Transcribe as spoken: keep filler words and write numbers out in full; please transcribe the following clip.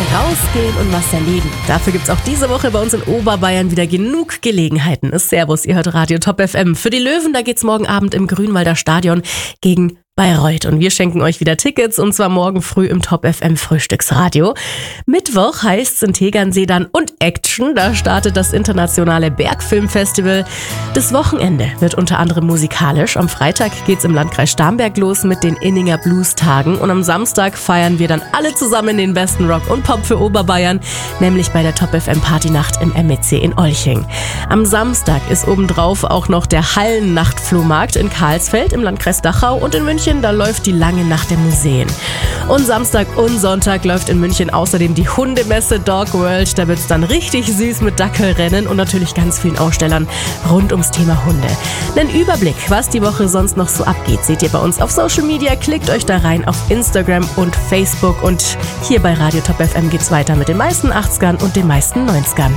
rausgehen und was erleben. Dafür gibt's auch diese Woche bei uns in Oberbayern wieder genug Gelegenheiten. Servus, ihr hört Radio Top F M. Für die Löwen, da geht's morgen Abend im Grünwalder Stadion gegen Bayreuth. Und wir schenken euch wieder Tickets, und zwar morgen früh im Top F M Frühstücksradio. Mittwoch heißt's in Tegernsee dann und Action. Da startet das internationale Bergfilmfestival. Das Wochenende wird unter anderem musikalisch. Am Freitag geht's im Landkreis Starnberg los mit den Inninger Blues-Tagen. Und am Samstag feiern wir dann alle zusammen den besten Rock und Pop für Oberbayern, nämlich bei der Top F M Partynacht im M E C in Olching. Am Samstag ist obendrauf auch noch der Hallennachtflohmarkt in Karlsfeld im Landkreis Dachau, und in München da läuft die lange Nacht der Museen. Und Samstag und Sonntag läuft in München außerdem die Hundemesse Dog World. Da wird's dann richtig süß mit Dackelrennen und natürlich ganz vielen Ausstellern rund ums Thema Hunde. Einen Überblick, was die Woche sonst noch so abgeht, seht ihr bei uns auf Social Media. Klickt euch da rein auf Instagram und Facebook. Und hier bei Radio Top F M geht's weiter mit den meisten achtzigern und den meisten neunzigern.